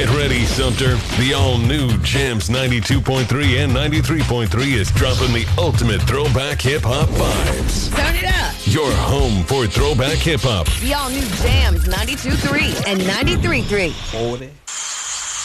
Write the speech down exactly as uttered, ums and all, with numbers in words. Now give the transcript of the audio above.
Get ready, Sumter. The all-new Jams ninety-two point three and ninety-three point three is dropping the ultimate throwback hip-hop vibes. Turn it up. Your home for throwback hip-hop. The all-new Jams ninety-two point three and ninety-three point three. forty